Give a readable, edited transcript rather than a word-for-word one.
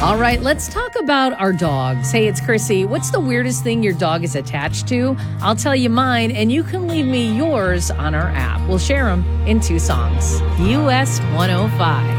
All right, let's talk about our dogs. Hey, it's Chrissy. What's the weirdest thing your dog is attached to? I'll tell you mine, and you can leave me yours on our app. We'll share them in 2 songs. US 105.